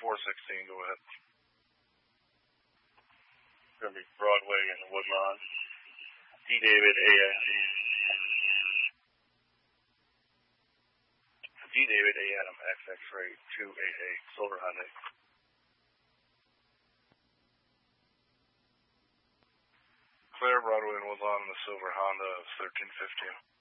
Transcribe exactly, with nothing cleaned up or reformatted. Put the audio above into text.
four sixteen, go ahead. It's going to be Broadway and Woodlawn. D. David, A N G. D. David, A. Adam, X X-ray, two eight eight, Silver Hyundai. Clear, Broadway and Woodlawn, the Silver Honda, thirteen fifteen.